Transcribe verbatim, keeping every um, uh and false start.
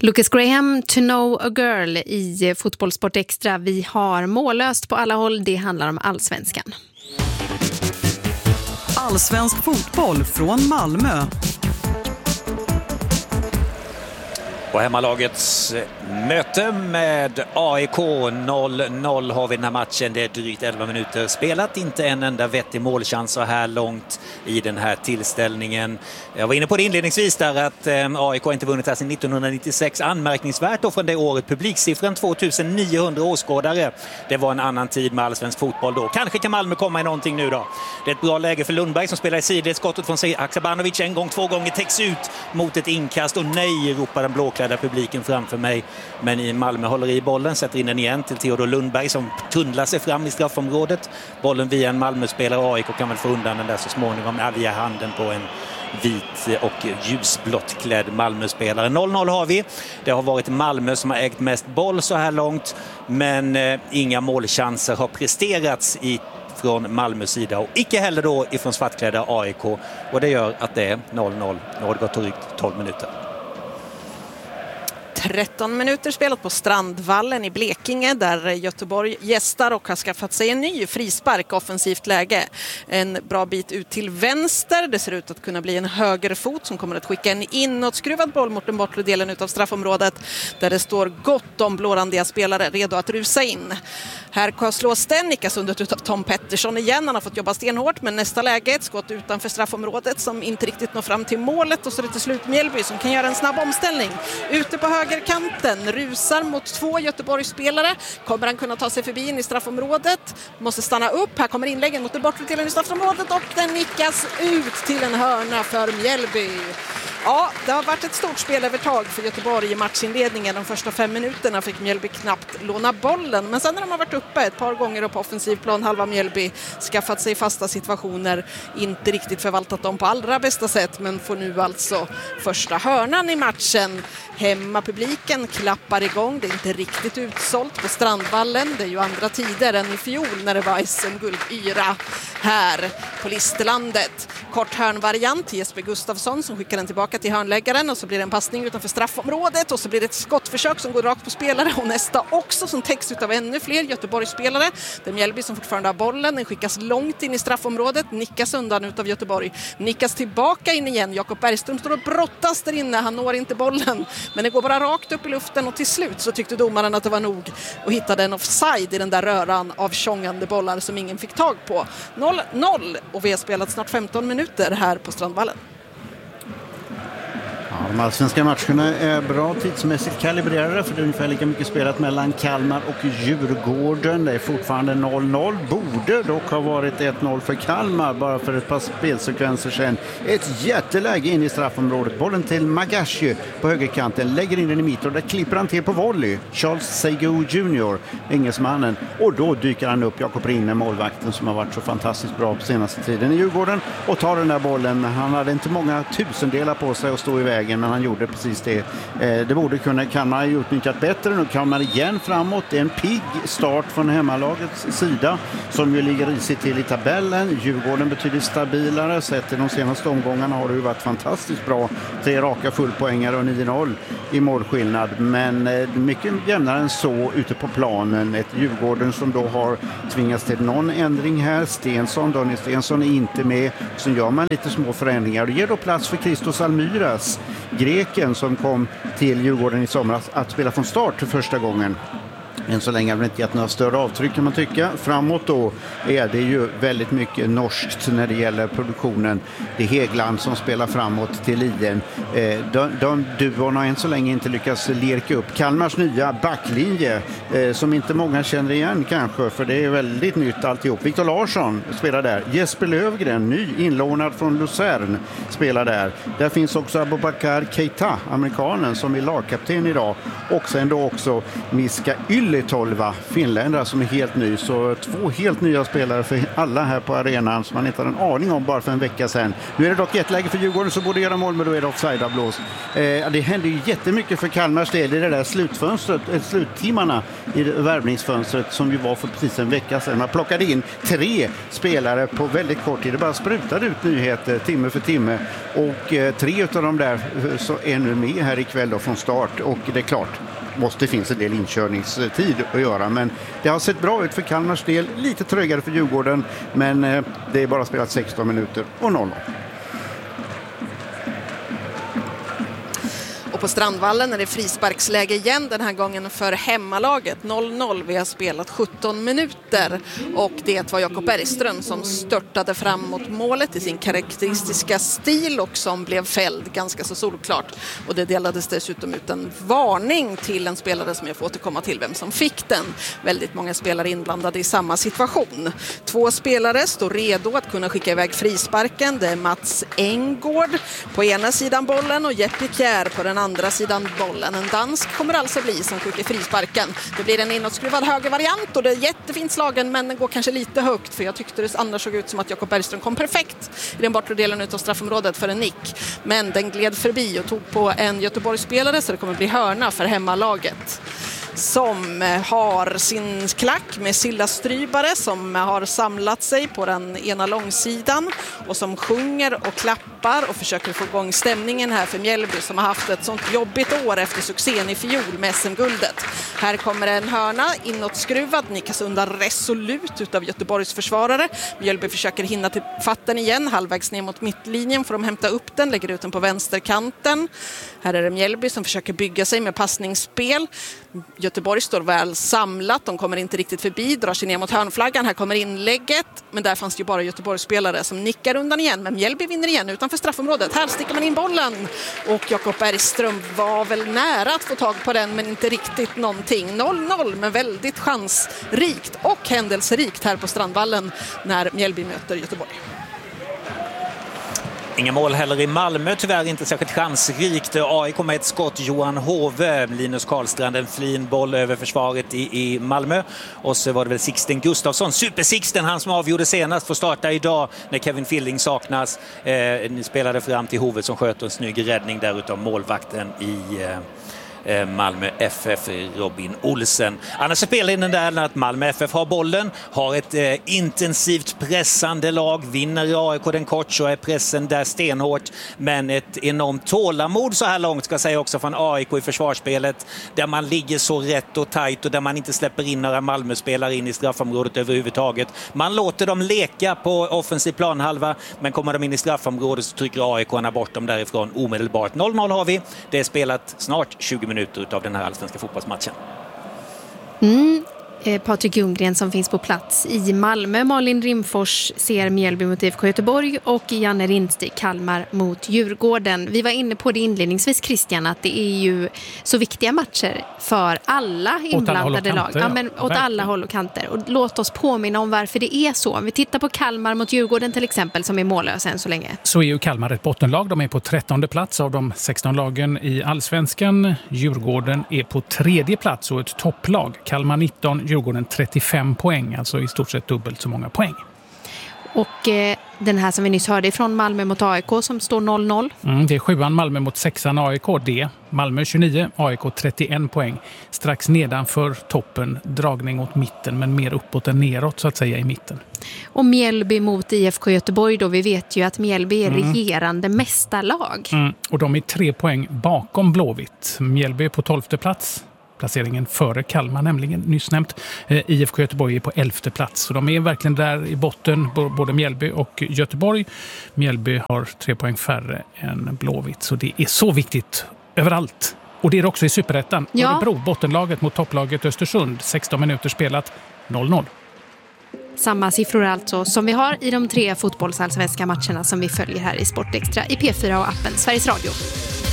Lucas Graham, To Know a Girl i Fotbollssport Extra. Vi har mållöst på alla håll. Det handlar om allsvenskan. Allsvensk fotboll från Malmö. Och hemmalagets möte med A I K noll noll har vi den här matchen. Det är drygt elva minuter spelat. Inte en enda vettig målchans så här långt i den här tillställningen. Jag var inne på det inledningsvis där att A I K inte vunnit här sedan nittonhundranittiosex. Anmärkningsvärt då från det året. Publiksiffran tvåtusenniohundra åskådare. Det var en annan tid med allsvensk fotboll då. Kanske kan Malmö komma i någonting nu då. Det är ett bra läge för Lundberg som spelar i sidled. Skottet från Haksabanovic en gång, två gånger täcks ut mot ett inkast. Och nej, ropar den blåklädda publiken framför mig. Men i Malmö håller i bollen, sätter in den igen till Theodor Lundberg som tunnlar sig fram i straffområdet. Bollen via en Malmö-spelare. A I K kan väl få undan den där så småningom via handen på en vit och ljusblått klädd Malmö-spelare. noll noll har vi. Det har varit Malmö som har ägt mest boll så här långt. Men eh, inga målchanser har presterats i från Malmös sida och icke heller då ifrån svartklädda A I K. Och det gör att det är noll noll. Nu har det gått drygt tolv minuter. tretton minuter spelat på Strandvallen i Blekinge där Göteborg gästar och har skaffat sig en ny frispark offensivt läge. En bra bit ut till vänster. Det ser ut att kunna bli en högerfot som kommer att skicka en inåtskruvad boll mot den bortre delen utav straffområdet där det står gott om blårandiga spelare redo att rusa in. Här slås den, nickas under utav Tom Pettersson igen. Han har fått jobba stenhårt men nästa läge ett skott utanför straffområdet som inte riktigt når fram till målet och så är det till slut Mjällby som kan göra en snabb omställning. Ute på höger kanten rusar mot två Göteborgsspelare. Kommer han kunna ta sig förbi in i straffområdet? Måste stanna upp. Här kommer inläggen mot den bortre delen i straffområdet och den nickas ut till en hörna för Mjällby. Ja, det har varit ett stort spelövertag för Göteborg i matchinledningen. De första fem minuterna fick Mjällby knappt låna bollen. Men sen när de har varit uppe ett par gånger och på offensiv plan halva Mjällby skaffat sig fasta situationer. Inte riktigt förvaltat dem på allra bästa sätt men får nu alltså första hörnan i matchen. Hemmapubliken klappar igång. Det är inte riktigt utsålt på Strandvallen. Det är ju andra tider än i fjol när det var S M-guld-yra här på Listerlandet. Kort hörnvariant till Jesper Gustafsson som skickar den tillbaka till hörnläggaren och så blir det en passning utanför straffområdet och så blir det ett skottförsök som går rakt på spelare och nästa också som täcks utav ännu fler Göteborgsspelare. Det är Mjällby som fortfarande har bollen. Den skickas långt in i straffområdet, nickas undan utav Göteborg. Nickas tillbaka in igen. Jakob Bergström står och brottas där inne. Han når inte bollen. Men det går bara rakt upp i luften och till slut så tyckte domaren att det var nog och hittade en offside i den där röran av tjongande bollar som ingen fick tag på. noll noll och vi har spelat snart femton minuter här på Strandvallen. Ja, de allsvenska matcherna är bra tidsmässigt kalibrerade för det är ungefär lika mycket spelat mellan Kalmar och Djurgården. Det är fortfarande noll noll. Borde dock ha varit ett noll för Kalmar bara för ett par spelsekvenser sedan. Ett jätteläge in i straffområdet. Bollen till Magashi på högerkanten. Lägger in den i mitten och där klipper han till på volley. Charles Seigo junior, engelsmannen. Och då dyker han upp, Jakob Rinne, målvakten som har varit så fantastiskt bra på senaste tiden i Djurgården och tar den där bollen. Han hade inte många tusendelar på sig att stå i vägen men han gjorde precis det. Eh, det borde kunna Kalmar ha utnyttjat bättre. Nu Kalmar igen framåt. Det är en pigg start från hemmalagets sida som ju ligger risigt till i tabellen. Djurgården betydligt stabilare. Sett i de senaste omgångarna har det ju varit fantastiskt bra. Tre raka fullpoängare och nio noll i målskillnad. Men eh, mycket jämnare än så ute på planen. Ett Djurgården som då har tvingats till någon ändring här. Stensson, Daniel Stensson är inte med. Så gör man lite små förändringar. Det ger då plats för Christos Almiras, greken som kom till Djurgården i somras att spela från start för första gången. Än så länge har vi inte gett några större avtryck kan man tycka. Framåt då är det ju väldigt mycket norskt när det gäller produktionen. Det är Hegland som spelar framåt till Liden. Eh, de, de duon har än så länge inte lyckats lirka upp Kalmars nya backlinje eh, som inte många känner igen kanske för det är väldigt nytt alltihop. Viktor Larsson spelar där. Jesper Lövgren, ny inlånad från Luzern, spelar där. Där finns också Abubakar Keita, amerikanen som är lagkapten idag. Och sen då också Miska Yl Yli-Tolva, finländare som är helt ny. Så två helt nya spelare för alla här på arenan som man inte hade en aning om bara för en vecka sedan. Nu är det dock ett läge för Djurgården så borde göra mål, men då är det offside-blås. Eh, det hände ju jättemycket för Kalmars del i det där slutfönstret, eh, sluttimmarna i värvningsfönstret som ju var för precis en vecka sedan. Man plockade in tre spelare på väldigt kort tid. Det bara sprutade ut nyheter timme för timme. Och eh, tre av dem där eh, så är nu med här ikväll då från start. Och det är klart, måste finnas en del inkörningstid att göra. Men det har sett bra ut för Kalmars del. Lite trögare för Djurgården. Men eh, det är bara spelat sexton minuter och noll noll. Och på Strandvallen är det frisparksläge igen, den här gången för hemmalaget. noll noll, vi har spelat sjutton minuter och det var Jakob Bergström som störtade fram mot målet i sin karaktäristiska stil och som blev fälld ganska så solklart. Och det delades dessutom ut en varning till en spelare som jag får återkomma till vem som fick den. Väldigt många spelare inblandade i samma situation. Två spelare står redo att kunna skicka iväg frisparken. Det är Mats Engård på ena sidan bollen och Jeppe Kjär på den andra sidan bollen. En dansk kommer alltså bli som skickar frisparken. Det blir en inåtskruvad högervariant och det är jättefint slagen, men den går kanske lite högt, för jag tyckte det annars såg ut som att Jakob Bergström kom perfekt i den bortre delen av straffområdet för en nick. Men den gled förbi och tog på en Göteborgsspelare, så det kommer bli hörna för hemmalaget. Som har sin klack med Silla Strybare som har samlat sig på den ena långsidan och som sjunger och klappar och försöker få igång stämningen här för Mjällby som har haft ett sånt jobbigt år efter succén i fjol med S M-guldet. Här kommer en hörna inåtskruvad, nickas undan resolut utav Göteborgs försvarare. Mjällby försöker hinna till fatten igen, halvvägs ner mot mittlinjen får de hämta upp den, lägger ut den på vänsterkanten. Här är det Mjällby som försöker bygga sig med passningsspel. Göteborg står väl samlat, de kommer inte riktigt förbi, drar sig ner mot hörnflaggan, här kommer inlägget, men där fanns ju bara Göteborgsspelare som nickar undan igen, men Mjällby vinner igen utanför straffområdet. Här sticker man in bollen och Jakob Bergström var väl nära att få tag på den, men inte riktigt någonting. noll noll, men väldigt chansrikt och händelserikt här på Strandvallen när Mjällby möter Göteborg. Inga mål heller i Malmö, tyvärr inte särskilt chansrikt. A I K med ett skott, Johan Hove, Linus Karlstrand, en fin boll över försvaret i, i Malmö. Och så var det väl Sixten Gustafsson, Super-Sixten, han som avgjorde senast, får starta idag när Kevin Filling saknas. Eh, ni spelade fram till Hove som sköt en snygg räddning där utav målvakten i... Eh, Malmö F F, Robin Olsen. Annars spelar in den där att Malmö F F har bollen, har ett eh, intensivt pressande lag, vinner A I K den kort så är pressen där stenhårt, men ett enormt tålamod så här långt ska jag säga också från A I K i försvarsspelet, där man ligger så rätt och tajt och där man inte släpper in några Malmö-spelare in i straffområdet överhuvudtaget. Man låter dem leka på offensiv planhalva, men kommer de in i straffområdet så trycker A I K-arna bort dem därifrån omedelbart. noll noll har vi, det är spelat snart tjugo minuter av den här allsvenska fotbollsmatchen. Mm. Eh, Patrik Ljunggren som finns på plats i Malmö. Malin Rimfors ser Mjällby mot I F K Göteborg och Janne Rindstig Kalmar mot Djurgården. Vi var inne på det inledningsvis, Christian, att det är ju så viktiga matcher för alla inblandade lag. Ja, men åt verkligen. Alla håll och kanter. Och låt oss påminna om varför det är så. Om vi tittar på Kalmar mot Djurgården till exempel, som är mållösa än så länge. Så är ju Kalmar ett bottenlag. De är på trettonde plats av de sexton lagen i allsvenskan. Djurgården är på tredje plats och ett topplag. Kalmar nitton, Djurgården trettiofem poäng, alltså i stort sett dubbelt så många poäng. Och eh, den här som vi nyss hörde från Malmö mot A I K som står noll noll. Mm, det är sjuan Malmö mot sexan A I K. Det Malmö tjugonio, A I K trettioen poäng. Strax nedanför toppen, dragning åt mitten, men mer uppåt än neråt så att säga i mitten. Och Mjällby mot I F K Göteborg då, vi vet ju att Mjällby är mm. regerande mästarlag. Mm, och de är tre poäng bakom Blåvitt. Mjällby är på tolfte plats. Placeringen före Kalmar nämligen, nyss nämnt. Eh, I F K Göteborg är på elfte plats. Så de är verkligen där i botten, både Mjällby och Göteborg. Mjällby har tre poäng färre än Blåvitt. Så det är så viktigt överallt. Och det är också i Superettan. Ja. Örebro, bottenlaget mot topplaget Östersund. sexton minuter spelat, noll noll. Samma siffror alltså som vi har i de tre fotbollsallsvenska matcherna som vi följer här i Sportextra i P fyra och appen Sveriges Radio.